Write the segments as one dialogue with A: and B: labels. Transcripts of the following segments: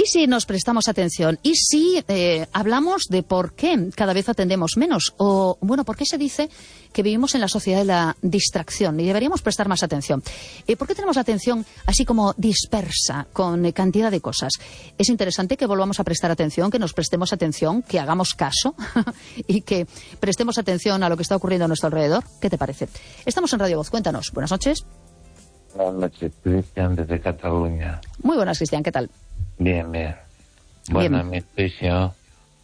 A: ¿Y si nos prestamos atención? ¿Y si hablamos de por qué cada vez atendemos menos? O, bueno, ¿por qué se dice que vivimos en la sociedad de la distracción y deberíamos prestar más atención? ¿Por qué tenemos la atención así como dispersa con cantidad de cosas? Es interesante que volvamos a prestar atención, que nos prestemos atención, que hagamos caso y que prestemos atención a lo que está ocurriendo a nuestro alrededor. ¿Qué te parece? Estamos en Radio Voz. Cuéntanos. Buenas noches.
B: Buenas noches, Cristian, desde Cataluña.
A: Muy buenas, Cristian. ¿Qué tal?
B: Bien, bien. Bueno, a mi juicio,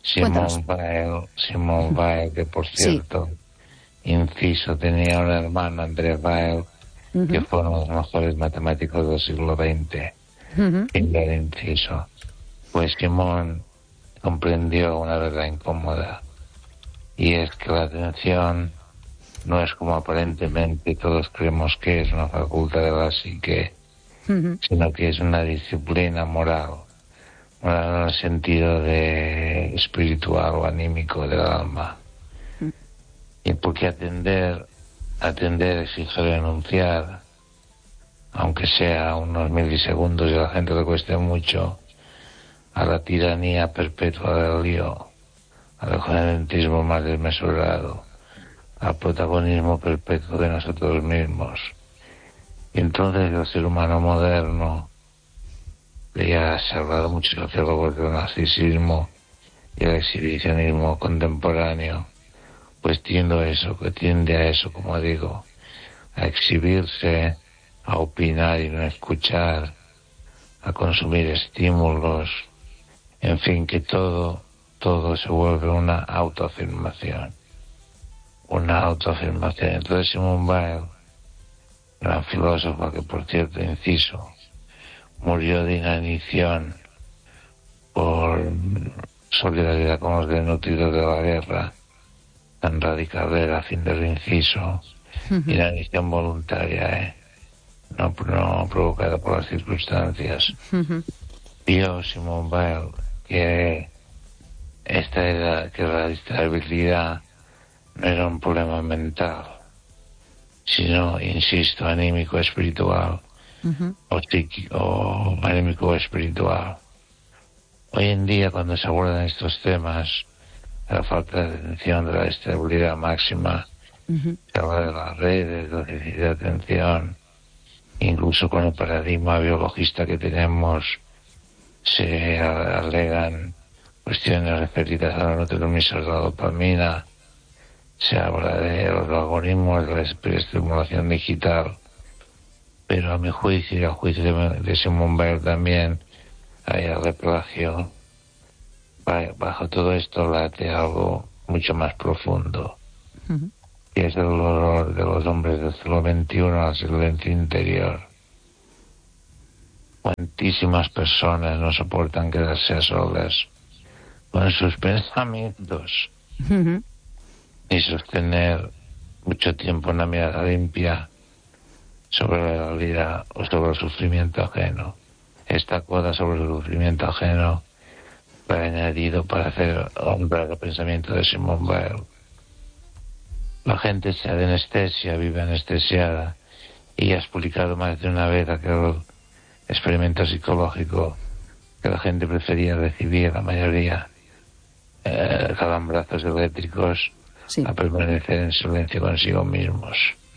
B: Simone Weil, que por cierto, inciso, tenía un hermano, Andrés Weil, que fue uno de los mejores matemáticos del siglo XX. Fin del inciso. Pues Simone comprendió una verdad incómoda, y es que la atención no es como aparentemente todos creemos que es una facultad de la psique, sino que es una disciplina moral en el sentido de espiritual o anímico del alma. Y porque atender exige renunciar, aunque sea unos milisegundos y a la gente le cueste mucho, a la tiranía perpetua del lío, al egocentismo más desmesurado, al protagonismo perpetuo de nosotros mismos. Y entonces el ser humano moderno, que ya se ha hablado mucho de sociólogos del narcisismo y el exhibicionismo contemporáneo, pues tiende a eso, como digo, a exhibirse, a opinar y no escuchar, a consumir estímulos, en fin, que todo se vuelve una autoafirmación. Entonces Simone Weil, gran filósofa que, por cierto, inciso, murió de inanición por solidaridad con los desnutridos de la guerra, tan radical era, fin del inciso, inanición voluntaria, no provocada por las circunstancias. Vio Simone Weil que la distractibilidad no era un problema mental, sino, insisto, anímico espiritual, o psíquico, o anímico espiritual. Hoy en día, cuando se abordan estos temas, la falta de atención, de la estabilidad máxima, se habla de las redes, de la déficit de atención, incluso con el paradigma biologista que tenemos, se alegan cuestiones referidas a los neurotransmisores de la dopamina, se habla de los algoritmos, de la estimulación digital, pero a mi juicio y al juicio de Simone Weil también hay el plagio. Bajo todo esto late algo mucho más profundo, y es el dolor de los hombres del siglo XXI al silencio interior. Cuantísimas personas no soportan quedarse a solas con sus pensamientos y sostener mucho tiempo una mirada limpia sobre la realidad o sobre el sufrimiento ajeno. Esta coda sobre el sufrimiento ajeno fue añadido para hacer honrar el pensamiento de Simone Weil. La gente se anestesia, vive anestesiada, y has publicado más de una vez aquel experimento psicológico que la gente prefería recibir, la mayoría, calambrazos eléctricos, a permanecer en silencio consigo mismos.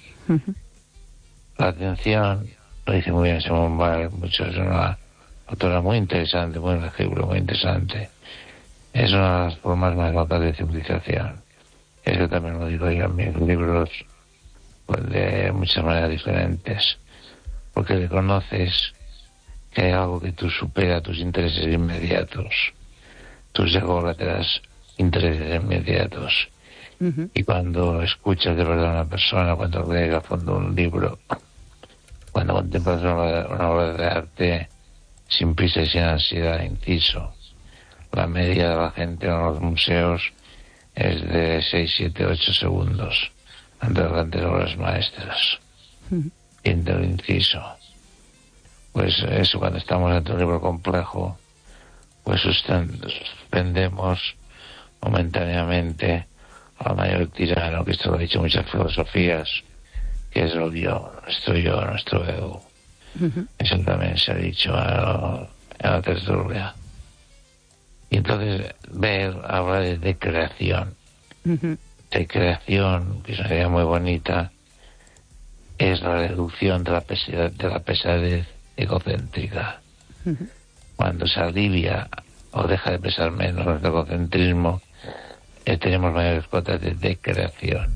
B: La atención, lo dice muy bien Simone Weil, es una autora muy interesante, muy legible, muy interesante. Es una de las formas más altas de civilización. Eso también lo digo yo en mis libros, pues, de muchas maneras diferentes, porque reconoces que hay algo que tú supera tus intereses inmediatos, tus ególatras intereses inmediatos. Y cuando escuchas de verdad a una persona, cuando lees a fondo un libro, cuando contemplas una obra de arte sin prisa y sin ansiedad, inciso, la media de la gente en los museos es de 6, 7, 8 segundos ante las grandes obras maestras. Y el inciso, pues eso, cuando estamos ante un libro complejo, pues suspendemos momentáneamente al mayor tirano, que esto lo ha dicho muchas filosofías, que es el yo, nuestro ego. Eso también se ha dicho en la tertulia. Y entonces Bell habla de creación. De creación, que es una idea muy bonita, es la reducción de la pesadez egocéntrica. Cuando se alivia o deja de pesar menos el egocentrismo, tenemos mayores cuotas de creación.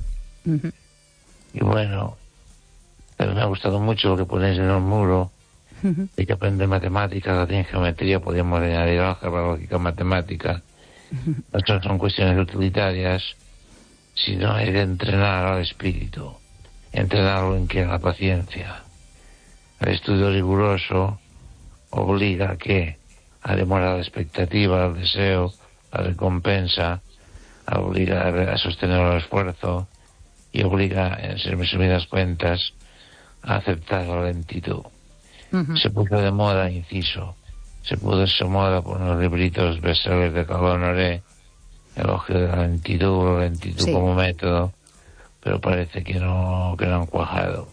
B: Y bueno, pero me ha gustado mucho lo que ponéis en el muro. Hay que aprender matemáticas, latín, geometría, podríamos añadir álgebra, lógica, matemática. No son cuestiones utilitarias, sino hay que entrenar al espíritu, entrenarlo en que la paciencia. El estudio riguroso obliga a que a demorar la expectativa, al deseo, la recompensa, obliga a sostener el esfuerzo y obliga, en resumidas cuentas, a aceptar la lentitud. Se puso de moda, inciso, se puso de moda por unos libritos bestsellers de Carl Honoré, elogio de la lentitud sí, como método, pero parece que no han cuajado.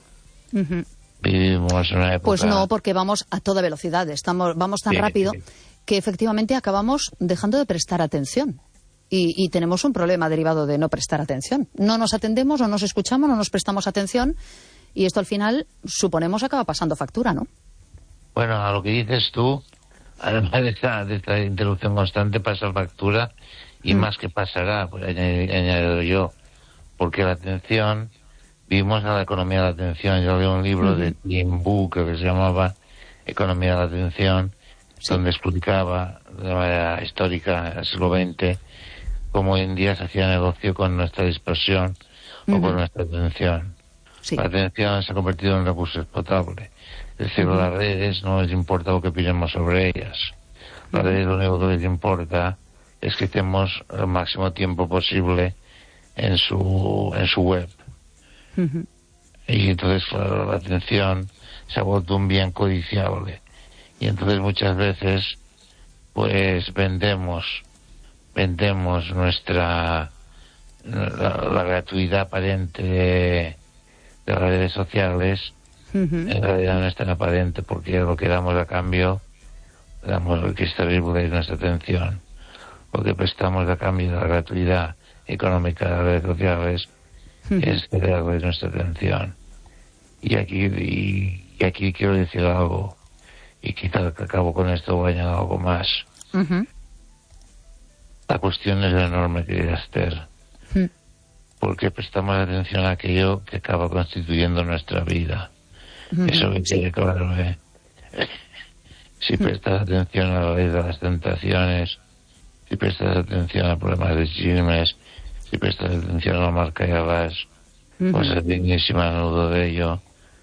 B: Vivimos en una época...
A: Pues no, porque vamos a toda velocidad, vamos tan rápido que efectivamente acabamos dejando de prestar atención. Y tenemos un problema derivado de no prestar atención. No nos atendemos, no nos escuchamos, no nos prestamos atención, y esto al final, suponemos, acaba pasando factura, ¿no?
B: Bueno, a lo que dices tú, además de esta interrupción constante, pasa factura, y más que pasará, pues añadido yo, porque la atención, vimos a la economía de la atención. Yo leí un libro de Tim Bu que se llamaba Economía de la Atención, donde explicaba de manera histórica en el siglo XX cómo hoy en día se hacía negocio con nuestra dispersión o con nuestra atención. La atención se ha convertido en un recurso explotable. Es decir, las redes no les importa lo que opinemos sobre ellas. Las redes lo único que les importa es que estemos el máximo tiempo posible en su web. Y entonces, claro, la atención se ha vuelto un bien codiciable. Y entonces muchas veces, pues vendemos la gratuidad aparente de las redes sociales. En realidad no es tan aparente, porque lo que damos a cambio, lo que es terrible es nuestra atención. Lo que prestamos a cambio de la gratuidad económica de las redes sociales es cederles nuestra atención. Y aquí quiero decir algo, y quizás acabo con esto o añado algo más. La cuestión es enorme, querida Esther, porque prestamos atención a aquello que acaba constituyendo nuestra vida. Eso me quede claro, Si prestas atención a la ley de las tentaciones, si prestas atención a problemas de chismes, si prestas atención a la marca y a las cosas dignísimas a nudo de ello,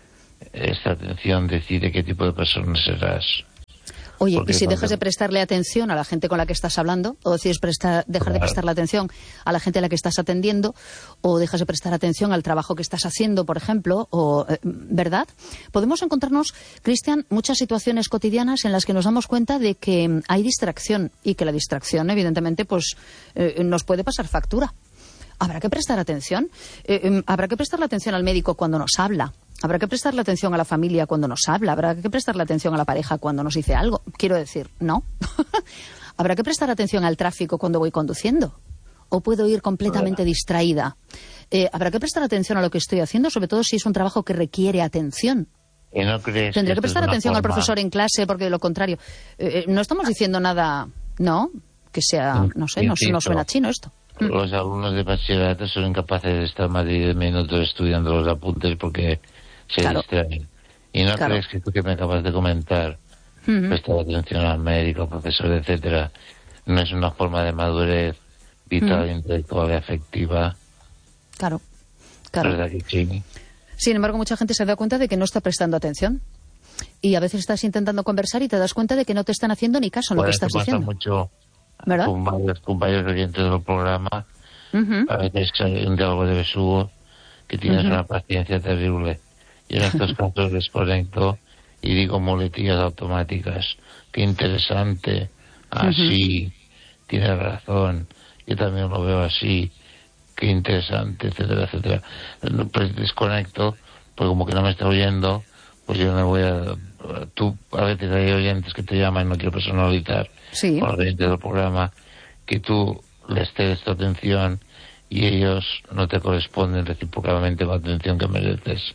B: esta atención decide qué tipo de persona serás.
A: Oye, porque, y si dejas de prestarle atención a la gente con la que estás hablando, o decides dejar de prestarle atención a la gente a la que estás atendiendo, o dejas de prestar atención al trabajo que estás haciendo, por ejemplo, ¿verdad? Podemos encontrarnos, Cristian, muchas situaciones cotidianas en las que nos damos cuenta de que hay distracción, y que la distracción, evidentemente, pues nos puede pasar factura. Habrá que prestar atención. Habrá que prestarle atención al médico cuando nos habla. Habrá que prestarle atención a la familia cuando nos habla. Habrá que prestarle atención a la pareja cuando nos dice algo. Quiero decir, ¿no? Habrá que prestar atención al tráfico cuando voy conduciendo. ¿O puedo ir completamente distraída? Habrá que prestar atención a lo que estoy haciendo, sobre todo si es un trabajo que requiere atención. Tendré que prestar atención al profesor en clase, porque de lo contrario... no estamos diciendo nada, ¿no? Que sea, no sé, no suena chino esto.
B: Los alumnos de bachillerato son incapaces de estar más de 10 minutos estudiando los apuntes porque se distraen. Y no crees que tú que me acabas de comentar, prestar atención al médico, al profesor, etcétera, no es una forma de madurez vital, intelectual y afectiva.
A: Claro.
B: ¿Verdad que sí?
A: Sin embargo, mucha gente se da cuenta de que no está prestando atención. Y a veces estás intentando conversar y te das cuenta de que no te están haciendo ni caso en lo que estás diciendo.
B: Mucho,
A: ¿verdad?
B: Con varios compañeros oyentes del programa, a veces hay un diálogo de besugo que tienes una paciencia terrible. Y en estos casos desconecto y digo muletillas automáticas. Qué interesante, así, tienes razón, yo también lo veo así, qué interesante, etcétera, etcétera. Pues desconecto, pues como que no me está oyendo, pues yo me voy a tú a veces hay oyentes que te llaman, no quiero personalizar,
A: sí,
B: con los oyentes del programa, que tú les cedes tu atención y ellos no te corresponden recíprocamente con la atención que mereces.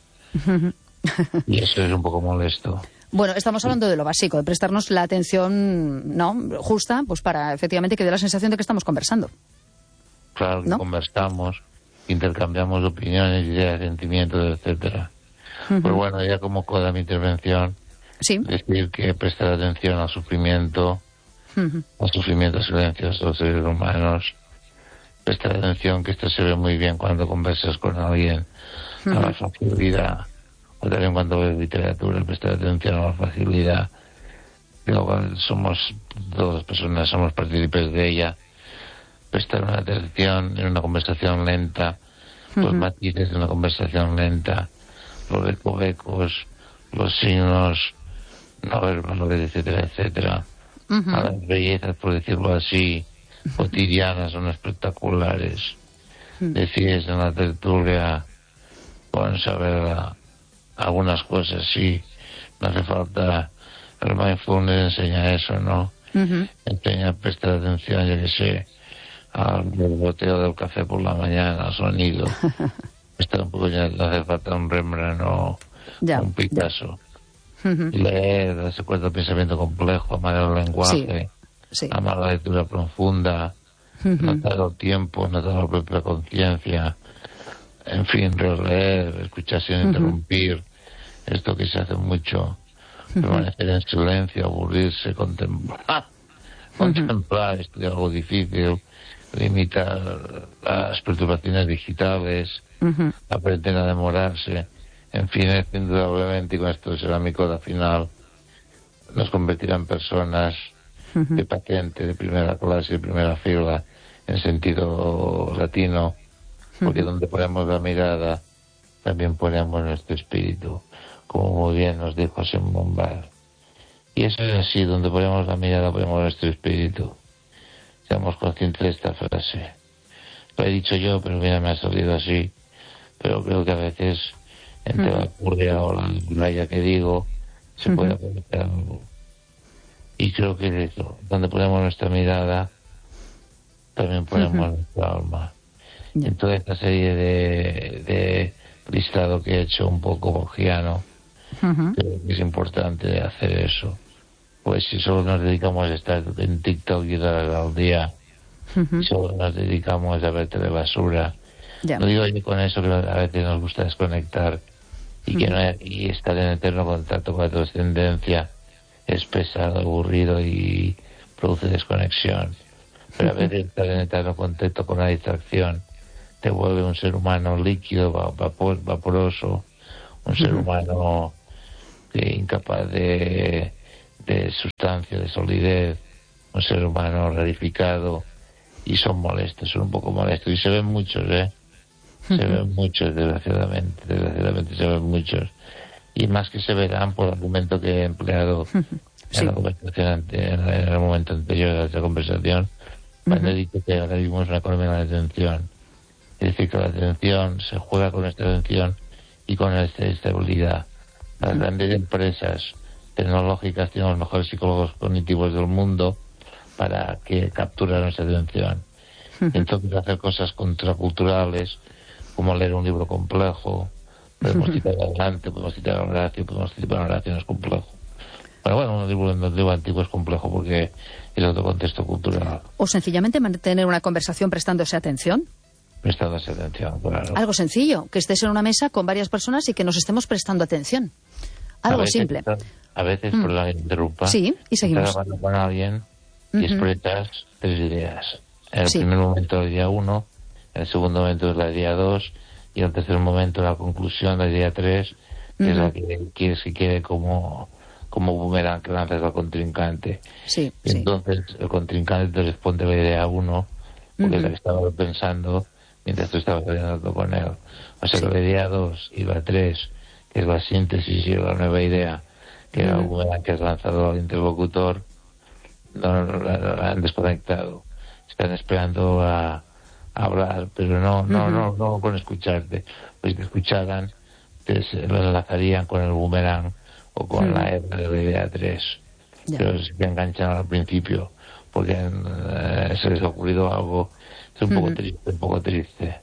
B: Y eso es un poco molesto.
A: Bueno, estamos hablando de lo básico, de prestarnos la atención, ¿no?, justa, pues para efectivamente que dé la sensación de que estamos conversando.
B: Claro que, ¿no?, conversamos, intercambiamos opiniones, ideas, sentimientos, etcétera. Pues bueno, ya como coda mi intervención,
A: sí,
B: decir que prestar atención al sufrimiento silencioso de los seres humanos, prestar atención, que esto se ve muy bien cuando conversas con alguien, a la facilidad, o también cuando ves literatura, prestar atención a la facilidad. Luego somos, todas las personas somos partícipes de ella. Prestar una atención en una conversación lenta, los matices de una conversación lenta, los recovecos, los signos no verbales, etcétera, etcétera. A las bellezas, por decirlo así, cotidianas, son espectaculares. Decías en la tertulia, con saber algunas cosas, sí, no hace falta. El mindfulness enseña eso, ¿no? Enseña a prestar atención, yo que sé, al boteo del café por la mañana, al sonido. Está un poco, ya no hace falta un Rembrandt o un Picasso. Leer, darse cuenta del pensamiento complejo, amar el lenguaje, amar la lectura profunda, notar el tiempo, notar la propia conciencia, en fin, releer, escuchar sin interrumpir, esto que se hace mucho, permanecer en silencio, aburrirse, contemplar, estudiar algo difícil, limitar las perturbaciones digitales, aprender a demorarse. En fin, indudablemente, y con esto será mi coda final, nos convertirá en personas de patente, de primera clase, de primera fila, en sentido latino, porque donde ponemos la mirada, también ponemos nuestro espíritu, como muy bien nos dijo Simón Bar. Y eso es así, donde ponemos la mirada, ponemos nuestro espíritu. Seamos conscientes de esta frase. Lo he dicho yo, pero mira, me ha salido así. Pero creo que a veces, entre la curria o la raya que digo, se puede aprovechar algo. Y creo que es eso, donde ponemos nuestra mirada, también ponemos nuestra alma. En toda esta serie de listado que he hecho un poco borgiano, creo que es importante hacer eso. Pues si solo nos dedicamos a estar en TikTok y horas al día, si solo nos dedicamos a ver telebasura, no digo yo con eso que a veces nos gusta desconectar y que no y estar en eterno contacto con la trascendencia es pesado, aburrido y produce desconexión. Pero a veces estar en eterno contacto con la distracción te vuelve un ser humano líquido, vaporoso, un ser humano incapaz de sustancia, de solidez, un ser humano rarificado, y son molestos, son un poco molestos, y se ven muchos, se ven muchos, desgraciadamente se ven muchos, y más que se verán por el argumento que he empleado en la conversación en el momento anterior de esta conversación, cuando he dicho que ahora vivimos una economía de la atención, es decir, que la atención se juega con esta atención y con esta estabilidad. Las grandes empresas tecnológicas tienen los mejores psicólogos cognitivos del mundo para que capturen nuestra atención. Entonces, hacer cosas contraculturales, como leer un libro complejo, podemos citar adelante, podemos citar Horacio, podemos citar Horacio, no es complejo. Pero bueno, un libro antiguo es complejo porque es otro contexto cultural.
A: O sencillamente mantener una conversación prestándose atención.
B: Prestándose atención, claro.
A: Algo sencillo, que estés en una mesa con varias personas y que nos estemos prestando atención. Algo simple.
B: A veces, perdón, interrumpa.
A: Sí, y seguimos.
B: Estás hablando con alguien y expresas 3 ideas. En el primer momento la idea 1, en el segundo momento es la idea 2, y en el tercer momento la conclusión, la idea 3, que es la que quieres que quede como boomerang que lanzas al contrincante.
A: Sí,
B: entonces el contrincante te responde la idea 1, porque es la que estaba pensando mientras tú estabas hablando con él. O sea que la idea 2 y la 3, que es la síntesis y la nueva idea, que era una que has lanzado al interlocutor, no han desconectado. Están esperando a hablar, pero no con escucharte. Pues si te escucharan, los enlazarían con el boomerang o con la E de la idea 3. Pero se enganchan al principio porque se les ha ocurrido algo. Es un poco triste.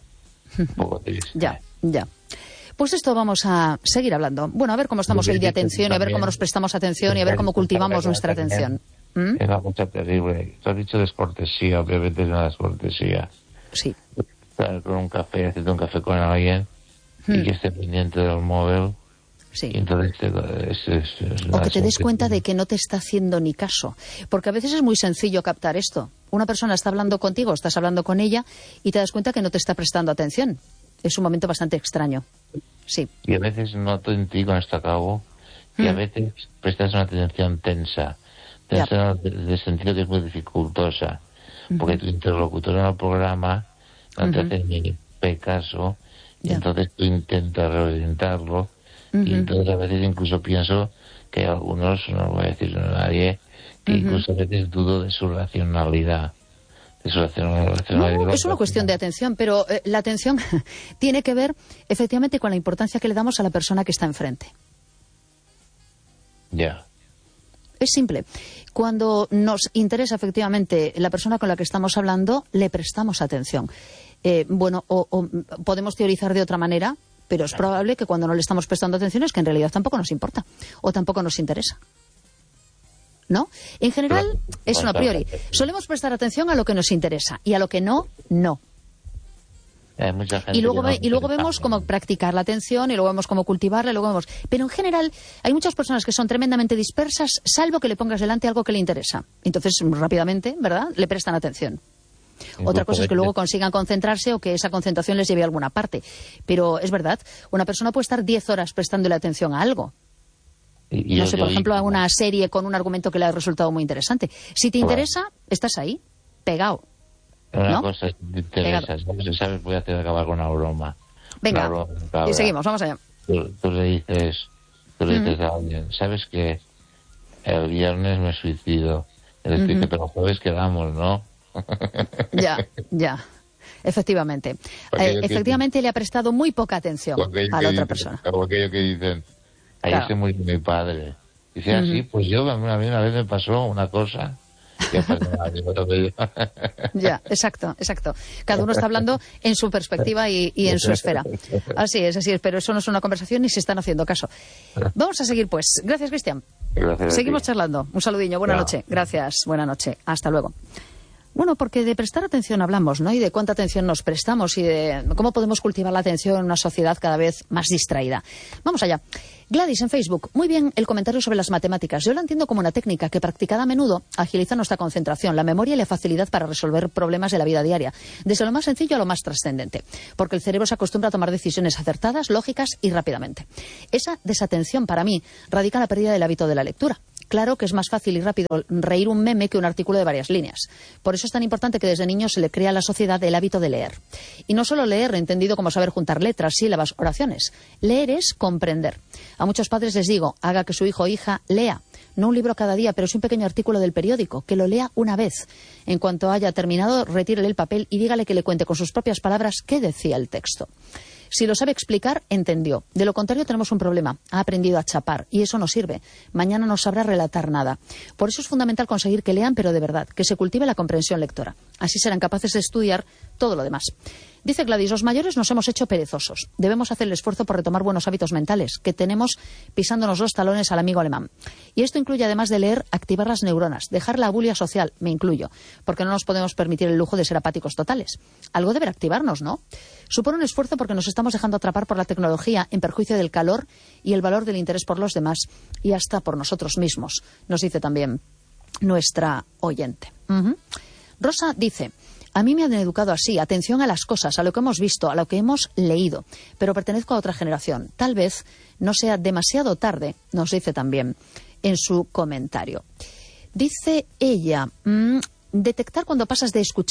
A: Ya. Pues esto vamos a seguir hablando. Bueno, a ver cómo estamos hoy de atención y a ver cómo nos prestamos atención y a ver cómo cultivamos nuestra atención.
B: Es una cosa terrible. Tú has dicho descortesía, obviamente es una descortesía.
A: Sí.
B: Estar con un café, hacerte un café con alguien y que esté pendiente del móvil.
A: Sí.
B: Y entonces
A: o que te des cuenta de que no te está haciendo ni caso. Porque a veces es muy sencillo captar esto. Una persona está hablando contigo, estás hablando con ella y te das cuenta que no te está prestando atención. Es un momento bastante extraño. Sí.
B: Y a veces noto en ti con esto a cabo que a veces prestas una atención tensa en el sentido que es muy dificultosa, porque tu interlocutor en el programa no te hace ni caso, y entonces tú intentas reorientarlo, y entonces a veces incluso pienso que algunos, no voy a decir a nadie, que incluso a veces dudo de su racionalidad.
A: No, es una cuestión de atención, pero la atención tiene que ver efectivamente con la importancia que le damos a la persona que está enfrente.
B: Ya.
A: Es simple. Cuando nos interesa efectivamente la persona con la que estamos hablando, le prestamos atención. O podemos teorizar de otra manera, pero es probable que cuando no le estamos prestando atención es que en realidad tampoco nos importa o tampoco nos interesa. ¿No? En general, es un a priori. Solemos prestar atención a lo que nos interesa y a lo que no, no. Y luego vemos cómo practicar la atención y luego vemos cómo cultivarla y luego vemos. Pero en general hay muchas personas que son tremendamente dispersas, salvo que le pongas delante algo que le interesa. Entonces, rápidamente, ¿verdad?, le prestan atención. Otra cosa es que luego consigan concentrarse o que esa concentración les lleve a alguna parte. Pero es verdad, una persona puede estar 10 horas prestándole atención a algo. No sé, por ejemplo, a una serie con un argumento que le ha resultado muy interesante. Si te interesa, estás ahí, pegado.
B: Una cosa te interesa, ¿sabes? Voy a hacer acabar con una broma.
A: Venga, y seguimos, vamos allá.
B: Tú le dices a alguien, ¿sabes que el viernes me suicido? Él dice, pero jueves quedamos, ¿no?
A: Ya. Efectivamente. Efectivamente le ha prestado muy poca atención a la otra persona.
B: Como aquello que dicen, ayer se murió mi padre. Dice, así, pues a mí una vez me pasó una cosa.
A: Ya, exacto. Cada uno está hablando en su perspectiva y en su esfera. Así es, pero eso no es una conversación ni se están haciendo caso. Vamos a seguir, pues. Gracias, Cristian. Seguimos charlando. Un saludillo, buena noche. Gracias, buena noche. Hasta luego. Bueno, porque de prestar atención hablamos, ¿no? Y de cuánta atención nos prestamos y de cómo podemos cultivar la atención en una sociedad cada vez más distraída. Vamos allá. Gladys, en Facebook. Muy bien el comentario sobre las matemáticas. Yo la entiendo como una técnica que, practicada a menudo, agiliza nuestra concentración, la memoria y la facilidad para resolver problemas de la vida diaria, desde lo más sencillo a lo más trascendente, porque el cerebro se acostumbra a tomar decisiones acertadas, lógicas y rápidamente. Esa desatención, para mí, radica en la pérdida del hábito de la lectura. Claro que es más fácil y rápido reír un meme que un artículo de varias líneas. Por eso es tan importante que desde niños se le crea a la sociedad el hábito de leer. Y no solo leer, entendido como saber juntar letras, sílabas, oraciones. Leer es comprender. A muchos padres les digo, haga que su hijo o hija lea. No un libro cada día, pero sí un pequeño artículo del periódico, que lo lea una vez. En cuanto haya terminado, retírele el papel y dígale que le cuente con sus propias palabras qué decía el texto. Si lo sabe explicar, entendió. De lo contrario, tenemos un problema. Ha aprendido a chapar y eso no sirve. Mañana no sabrá relatar nada. Por eso es fundamental conseguir que lean, pero de verdad, que se cultive la comprensión lectora. Así serán capaces de estudiar todo lo demás. Dice Gladys, los mayores nos hemos hecho perezosos. Debemos hacer el esfuerzo por retomar buenos hábitos mentales, que tenemos pisándonos los talones al amigo alemán. Y esto incluye, además de leer, activar las neuronas, dejar la bulia social, me incluyo, porque no nos podemos permitir el lujo de ser apáticos totales. Algo deberá activarnos, ¿no? Supone un esfuerzo porque nos estamos dejando atrapar por la tecnología en perjuicio del calor y el valor del interés por los demás y hasta por nosotros mismos, nos dice también nuestra oyente. Rosa dice, a mí me han educado así, atención a las cosas, a lo que hemos visto, a lo que hemos leído, pero pertenezco a otra generación. Tal vez no sea demasiado tarde, nos dice también en su comentario. Dice ella, detectar cuando pasas de escuchar